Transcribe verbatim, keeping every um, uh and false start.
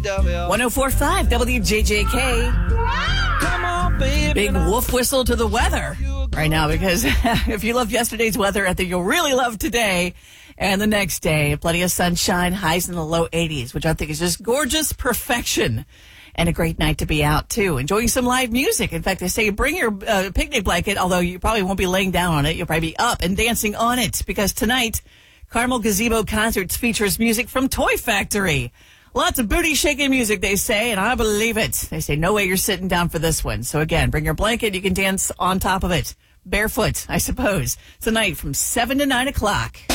one oh four point five W J J K. Come on, baby. Big wolf whistle to the weather right now, because if you loved yesterday's weather, I think you'll really love today and the next day. Plenty of sunshine, highs in the low eighties, which I think is just gorgeous perfection. And a great night to be out, too. Enjoying some live music. In fact, they say bring your uh, picnic blanket, although you probably won't be laying down on it. You'll probably be up and dancing on it, because tonight, Carmel Gazebo Concerts features music from Toy Factory. Lots of booty-shaking music, they say, and I believe it. They say no way you're sitting down for this one. So, again, bring your blanket. You can dance on top of it. Barefoot, I suppose. Tonight from seven to nine o'clock.